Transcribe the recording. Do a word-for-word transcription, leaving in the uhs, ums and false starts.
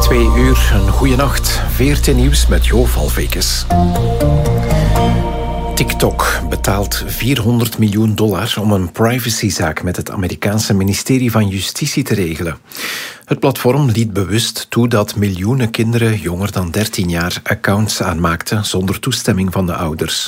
Twee uur, een goeie nacht. V R T Nieuws met Jo Valvekes. TikTok betaalt vierhonderd miljoen dollar om een privacyzaak met het Amerikaanse ministerie van Justitie te regelen. Het platform liet bewust toe dat miljoenen kinderen jonger dan dertien jaar accounts aanmaakten zonder toestemming van de ouders.